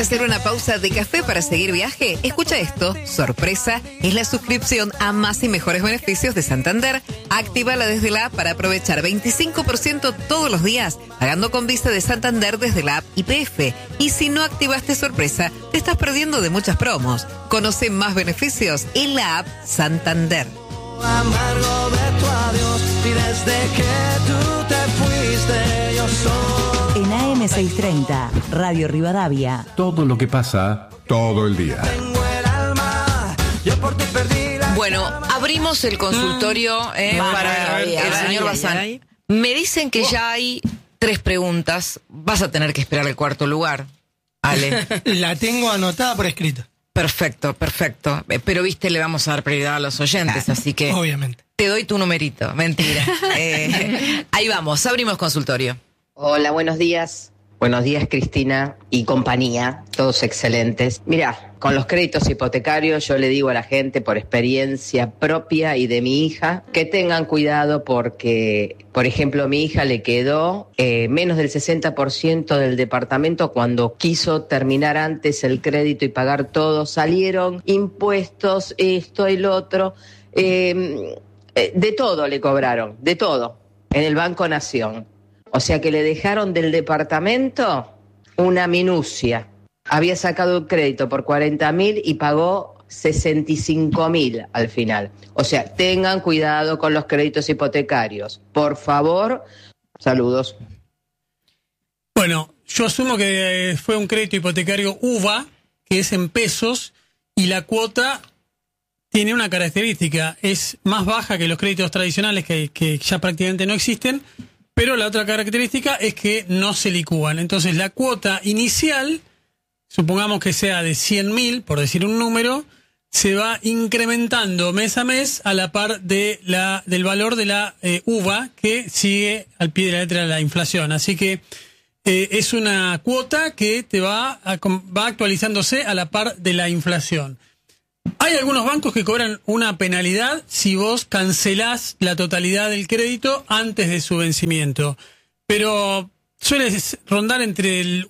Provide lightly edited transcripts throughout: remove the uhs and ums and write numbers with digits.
¿Necesitas hacer una pausa de café para seguir viaje? Escucha esto. Sorpresa, es la suscripción a más y mejores beneficios de Santander. Actívala desde la app para aprovechar 25% todos los días, pagando con Visa de Santander desde la app YPF. Y si no activaste sorpresa, te estás perdiendo de muchas promos. Conoce más beneficios en la app Santander. Amargo de tu adiós, y desde que tú te fuiste yo soy. En AM630, Radio Rivadavia. Todo lo que pasa, todo el día. Tengo el alma, yo por ti perdí la... Bueno, abrimos el consultorio para el señor Bazán. Me dicen que ya hay 3 preguntas. Vas a tener que esperar el cuarto lugar, Ale. La tengo anotada por escrito. Perfecto. Pero viste, le vamos a dar prioridad a los oyentes, así que... Obviamente. Te doy tu numerito. Mentira. Ahí vamos, abrimos consultorio. Hola, buenos días. Buenos días, Cristina y compañía, todos excelentes. Mirá, con los créditos hipotecarios yo le digo a la gente por experiencia propia y de mi hija que tengan cuidado porque, por ejemplo, mi hija le quedó menos del 60% del departamento cuando quiso terminar antes el crédito y pagar todo. Salieron impuestos, esto y lo otro, de todo le cobraron, de todo, en el Banco Nación. O sea que le dejaron del departamento una minucia. Había sacado un crédito por 40.000 y pagó 65.000 al final. O sea, tengan cuidado con los créditos hipotecarios. Por favor, saludos. Bueno, yo asumo que fue un crédito hipotecario UVA, que es en pesos, y la cuota tiene una característica. Es más baja que los créditos tradicionales que ya prácticamente no existen. Pero la otra característica es que no se licúan. Entonces la cuota inicial, supongamos que sea de 100.000, por decir un número, se va incrementando mes a mes a la par de del valor de la UVA, que sigue al pie de la letra de la inflación. Así que es una cuota que te va actualizándose a la par de la inflación. Hay algunos bancos que cobran una penalidad si vos cancelás la totalidad del crédito antes de su vencimiento, pero suele rondar entre el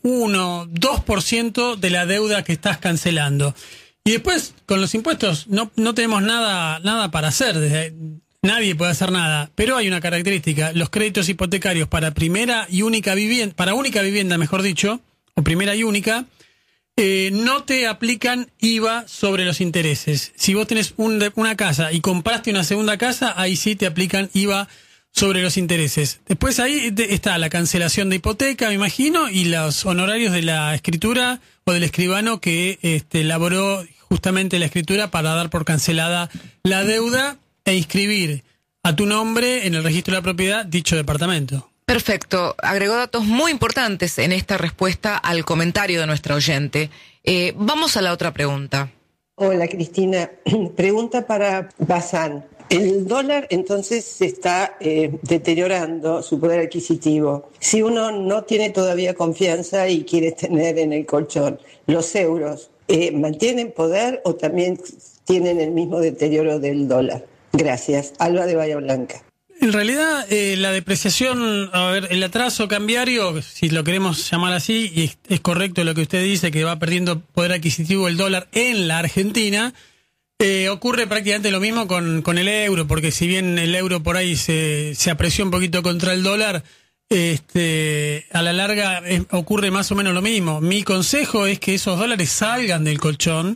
1-2% de la deuda que estás cancelando. Y después, con los impuestos, no tenemos nada para hacer, nadie puede hacer nada, pero hay una característica: los créditos hipotecarios para primera y única vivienda, para única vivienda, mejor dicho, o primera y única, no te aplican IVA sobre los intereses. Si vos tenés una casa y compraste una segunda casa, ahí sí te aplican IVA sobre los intereses. Después ahí está la cancelación de hipoteca, me imagino, y los honorarios de la escritura o del escribano que elaboró justamente la escritura para dar por cancelada la deuda e inscribir a tu nombre en el registro de la propiedad dicho departamento. Perfecto. Agregó datos muy importantes en esta respuesta al comentario de nuestra oyente. Vamos a la otra pregunta. Hola, Cristina. Pregunta para Bazán. El dólar entonces se está deteriorando su poder adquisitivo. Si uno no tiene todavía confianza y quiere tener en el colchón los euros, ¿mantienen poder o también tienen el mismo deterioro del dólar? Gracias. Alba de Bahía Blanca. En realidad, la depreciación, el atraso cambiario, si lo queremos llamar así, y es correcto lo que usted dice, que va perdiendo poder adquisitivo el dólar en la Argentina, ocurre prácticamente lo mismo con el euro, porque si bien el euro por ahí se apreció un poquito contra el dólar, a la larga ocurre más o menos lo mismo. Mi consejo es que esos dólares salgan del colchón.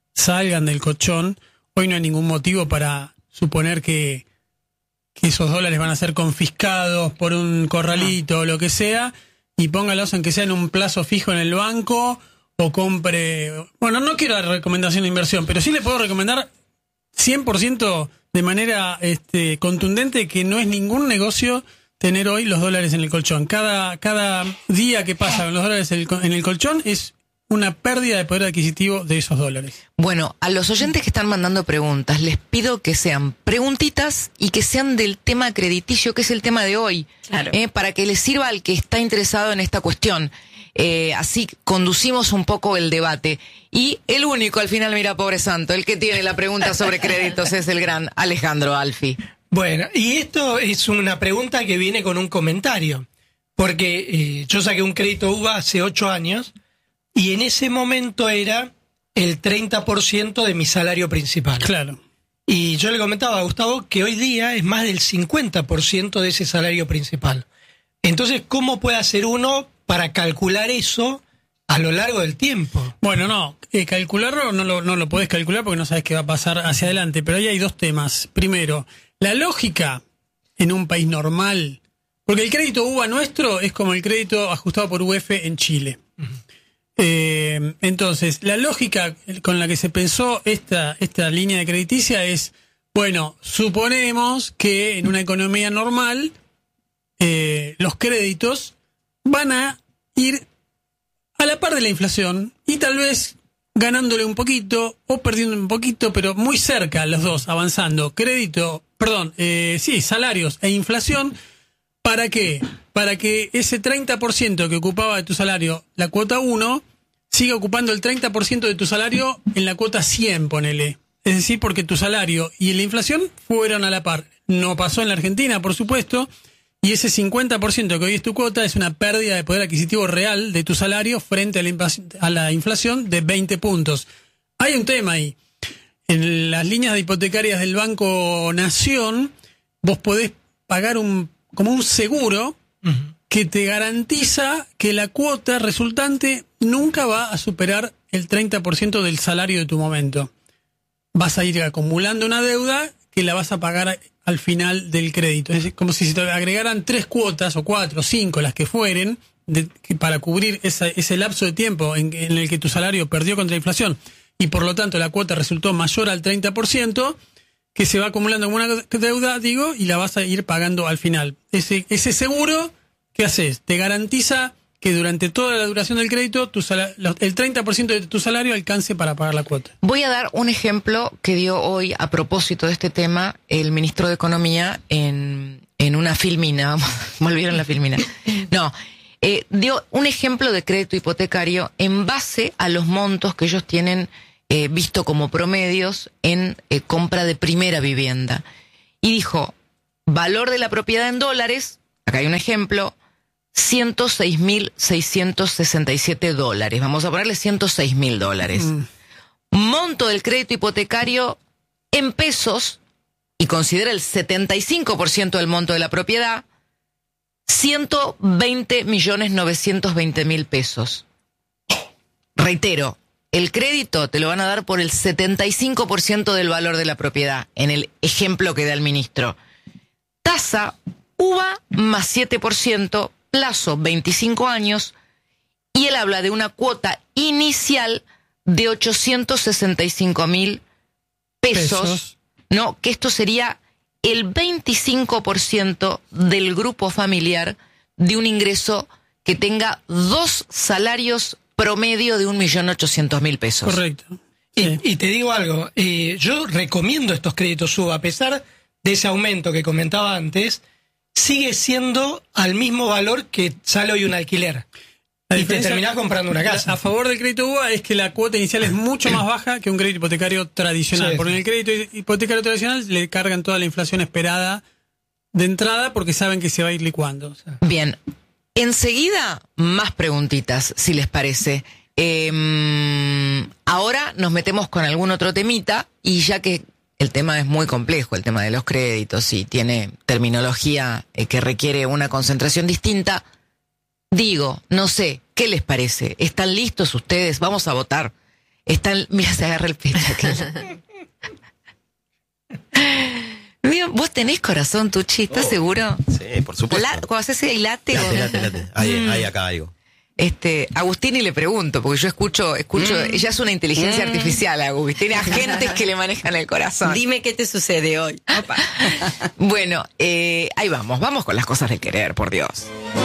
Hoy no hay ningún motivo para suponer que esos dólares van a ser confiscados por un corralito o lo que sea, y póngalos en que sea en un plazo fijo en el banco o compre... Bueno, no quiero dar recomendación de inversión, pero sí le puedo recomendar 100% de manera contundente que no es ningún negocio tener hoy los dólares en el colchón. Cada día que pasa con los dólares en el colchón es una pérdida de poder adquisitivo de esos dólares. Bueno, a los oyentes que están mandando preguntas, les pido que sean preguntitas y que sean del tema crediticio, que es el tema de hoy, claro, para que les sirva al que está interesado en esta cuestión. Así conducimos un poco el debate. Y el único, al final, mira, pobre santo, el que tiene la pregunta sobre créditos es el gran Alejandro Alfi. Bueno, y esto es una pregunta que viene con un comentario, porque yo saqué un crédito UVA hace 8 años, y en ese momento era el 30% de mi salario principal. Claro. Y yo le comentaba a Gustavo que hoy día es más del 50% de ese salario principal. Entonces, ¿cómo puede hacer uno para calcular eso a lo largo del tiempo? Bueno, no, calcularlo no lo podés calcular porque no sabes qué va a pasar hacia adelante, pero ahí hay dos temas. Primero, la lógica en un país normal, porque el crédito UVA nuestro es como el crédito ajustado por UF en Chile. Entonces, la lógica con la que se pensó esta línea de crediticia es, bueno, suponemos que en una economía normal los créditos van a ir a la par de la inflación y tal vez ganándole un poquito o perdiendo un poquito, pero muy cerca los dos, avanzando. Salarios e inflación. ¿Para qué? Para que ese 30% que ocupaba de tu salario la cuota 1 siga ocupando el 30% de tu salario en la cuota 100, ponele. Es decir, porque tu salario y la inflación fueron a la par. No pasó en la Argentina, por supuesto, y ese 50% que hoy es tu cuota es una pérdida de poder adquisitivo real de tu salario frente a la inflación de 20 puntos. Hay un tema ahí. En las líneas de hipotecarias del Banco Nación, vos podés pagar como un seguro que te garantiza que la cuota resultante nunca va a superar el 30% del salario de tu momento. Vas a ir acumulando una deuda que la vas a pagar al final del crédito. Es como si se te agregaran 3 cuotas, o 4, o 5, las que fueren, para cubrir ese lapso de tiempo en el que tu salario perdió contra la inflación, y por lo tanto la cuota resultó mayor al 30%, que se va acumulando como una deuda, y la vas a ir pagando al final. Ese seguro, ¿qué haces? Te garantiza que durante toda la duración del crédito el 30% de tu salario alcance para pagar la cuota. Voy a dar un ejemplo que dio hoy a propósito de este tema el ministro de Economía en una filmina. Volvieron la filmina. No, dio un ejemplo de crédito hipotecario en base a los montos que ellos tienen visto como promedios en compra de primera vivienda. Y dijo, valor de la propiedad en dólares, acá hay un ejemplo, $106.667. Vamos a ponerle $106.000. Monto del crédito hipotecario en pesos, y considera el 75% del monto de la propiedad, 120.920.000 pesos. Reitero, el crédito te lo van a dar por el 75% del valor de la propiedad, en el ejemplo que da el ministro. Tasa UVA más 7%, plazo 25 años, y él habla de una cuota inicial de 865.000 pesos, ¿no? Que esto sería el 25% del grupo familiar de un ingreso que tenga 2 salarios promedio de 1.800.000 pesos. Correcto. Y te digo algo, yo recomiendo estos créditos UVA, a pesar de ese aumento que comentaba antes, sigue siendo al mismo valor que sale hoy un alquiler. Y te terminás comprando una casa. A favor del crédito UVA es que la cuota inicial es mucho más baja que un crédito hipotecario tradicional. Sí, porque en el crédito hipotecario tradicional le cargan toda la inflación esperada de entrada porque saben que se va a ir licuando. O sea. Bien, enseguida más preguntitas, si les parece. Ahora nos metemos con algún otro temita, y ya que el tema es muy complejo, el tema de los créditos, y tiene terminología que requiere una concentración distinta, digo, no sé, ¿qué les parece? ¿Están listos ustedes? Vamos a votar. Mira, se agarra el pecho. ¿Vos tenés corazón, Tucci? ¿Estás seguro? Sí, por supuesto. ¿Cuando haces el late? Late. Ahí acá algo. Agustín, y le pregunto, porque yo escucho, ella es una inteligencia artificial, Agustín, tiene agentes que le manejan el corazón. Dime qué te sucede hoy. Bueno, ahí vamos con las cosas de querer, por Dios.